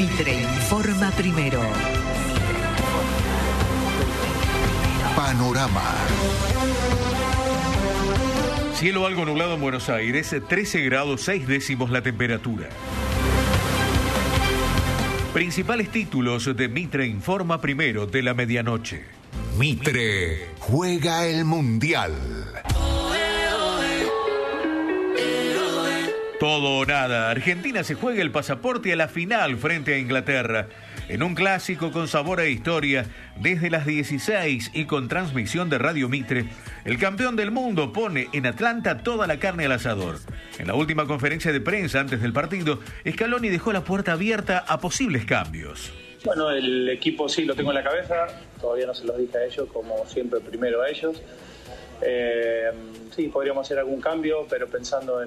Mitre informa primero. Panorama. Cielo algo nublado en Buenos Aires, 13 grados 6 décimos la temperatura. Principales títulos de Mitre informa primero de la medianoche. Mitre juega el Mundial. Todo o nada. Argentina se juega el pasaporte a la final frente a Inglaterra. En un clásico con sabor a historia, desde las 16 y con transmisión de Radio Mitre, el campeón del mundo pone en Atlanta toda la carne al asador. En la última conferencia de prensa antes del partido, Scaloni dejó la puerta abierta a posibles cambios. Bueno, el equipo sí lo tengo en la cabeza, todavía no se los dije a ellos, como siempre primero a ellos. Sí, podríamos hacer algún cambio, pero pensando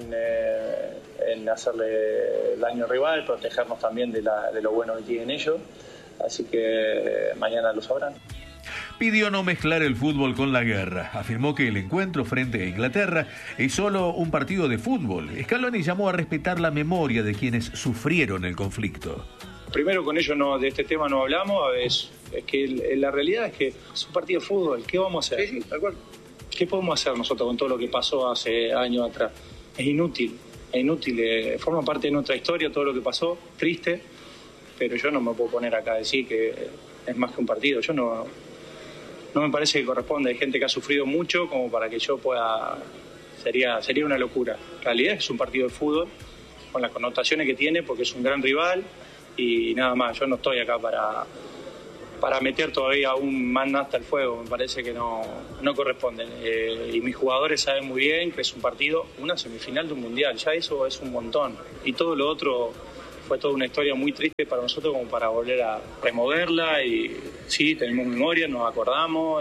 en hacerle daño al rival, protegernos también de lo bueno que tienen ellos. Así que mañana lo sabrán. Pidió no mezclar el fútbol con la guerra. Afirmó que el encuentro frente a Inglaterra es solo un partido de fútbol. Scaloni llamó a respetar la memoria de quienes sufrieron el conflicto. Primero con ellos de este tema no hablamos, es que la realidad es que es un partido de fútbol. ¿Qué vamos a hacer? Sí, tal cual. ¿Qué podemos hacer nosotros con todo lo que pasó hace años atrás? Es inútil, forma parte de nuestra historia todo lo que pasó, triste, pero yo no me puedo poner acá a decir que es más que un partido. Yo no me parece que corresponde. Hay gente que ha sufrido mucho como para que yo pueda... Sería una locura. En realidad es un partido de fútbol con las connotaciones que tiene porque es un gran rival y nada más. Yo no estoy acá para meter todavía aún más hasta el fuego. Me parece que no corresponde. Y mis jugadores saben muy bien que es un partido, una semifinal de un mundial. Ya eso es un montón. Y todo lo otro fue toda una historia muy triste para nosotros como para volver a removerla. Y sí, tenemos memoria, nos acordamos,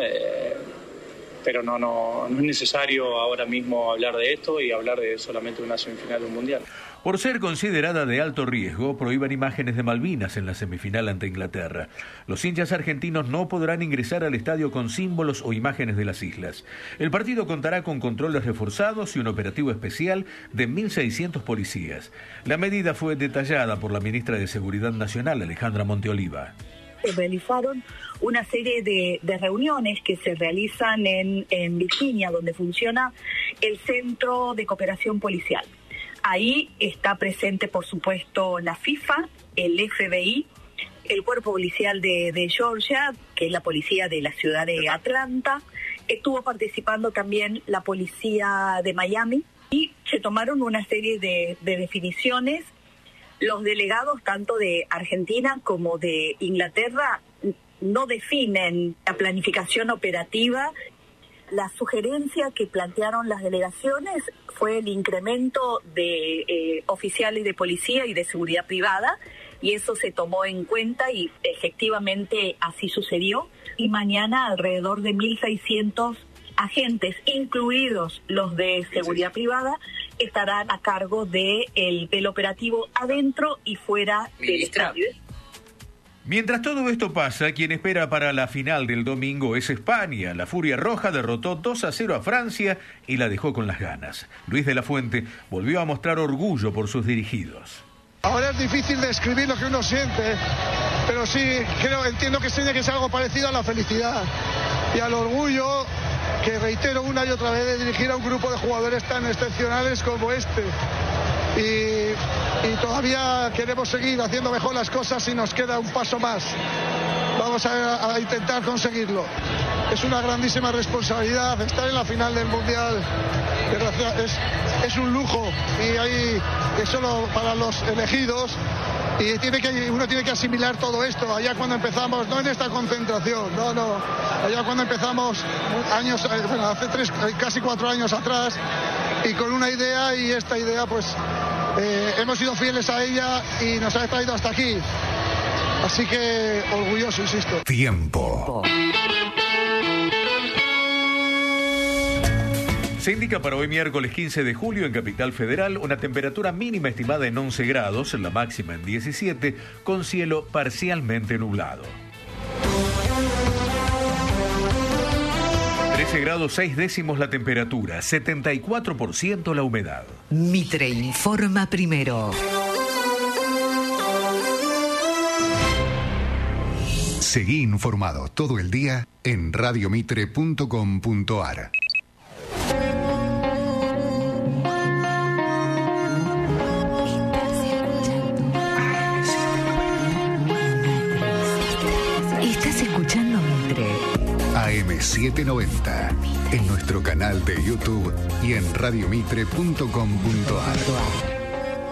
pero no es necesario ahora mismo hablar de esto y hablar de solamente una semifinal de un mundial. Por ser considerada de alto riesgo, prohíben imágenes de Malvinas en la semifinal ante Inglaterra. Los hinchas argentinos no podrán ingresar al estadio con símbolos o imágenes de las islas. El partido contará con controles reforzados y un operativo especial de 1.600 policías. La medida fue detallada por la ministra de Seguridad Nacional, Alejandra Monteoliva. Se realizaron una serie de reuniones que se realizan en Virginia, donde funciona el Centro de Cooperación Policial. Ahí está presente, por supuesto, la FIFA, el FBI, el Cuerpo Policial de Georgia, que es la policía de la ciudad de Atlanta. Estuvo participando también la policía de Miami y se tomaron una serie de definiciones. Los delegados, tanto de Argentina como de Inglaterra, no definen la planificación operativa. La sugerencia que plantearon las delegaciones fue el incremento de oficiales de policía y de seguridad privada, y eso se tomó en cuenta y efectivamente así sucedió. Y mañana alrededor de 1.600 agentes, incluidos los de seguridad privada, estarán a cargo del operativo adentro y fuera del estadio. Mientras todo esto pasa, quien espera para la final del domingo es España. La Furia Roja derrotó 2-0 a Francia y la dejó con las ganas. Luis de la Fuente volvió a mostrar orgullo por sus dirigidos. Ahora es difícil describir lo que uno siente, pero sí, entiendo que tiene que ser algo parecido a la felicidad y al orgullo, que reitero una y otra vez, de dirigir a un grupo de jugadores tan excepcionales como este. Y todavía queremos seguir haciendo mejor las cosas y nos queda un paso más. Vamos a intentar conseguirlo. Es una grandísima responsabilidad estar en la final del Mundial. Es un lujo y ahí es solo para los elegidos. Y uno tiene que asimilar todo esto. Allá cuando empezamos, no en esta concentración, no. Allá cuando empezamos hace casi 4 años atrás, y con una idea, y esta idea pues hemos sido fieles a ella y nos ha traído hasta aquí. Así que orgulloso, insisto. Tiempo. Se indica para hoy miércoles 15 de julio en Capital Federal una temperatura mínima estimada en 11 grados, la máxima en 17, con cielo parcialmente nublado. 13 grados 6 décimos la temperatura, 74% la humedad. Mitre informa primero. Seguí informado todo el día en radiomitre.com.ar. Estás escuchando Mitre. AM790 en nuestro canal de YouTube y en radiomitre.com.ar.